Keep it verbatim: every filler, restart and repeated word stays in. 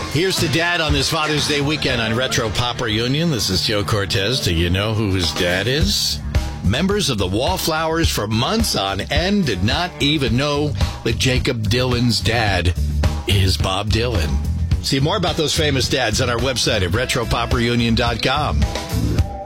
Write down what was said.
Here's to Dad on this Father's Day weekend on Retro Pop Reunion. This is Joe Cortez. Do you know who his dad is? Members of the Wallflowers for months on end did not even know that Jakob Dylan's dad is Bob Dylan. See more about those famous dads on our website at retro pop reunion dot com.